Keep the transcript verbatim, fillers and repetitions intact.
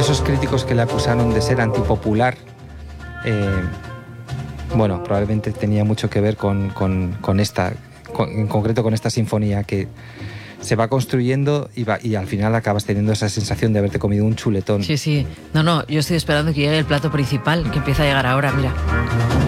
esos críticos que le acusaron de ser antipopular, eh, bueno, probablemente tenía mucho que ver con, con, con esta, con, en concreto con esta sinfonía que se va construyendo y, va, y al final acabas teniendo esa sensación de haberte comido un chuletón. Sí, sí. No, no, yo estoy esperando que llegue el plato principal, que empieza a llegar ahora, mira.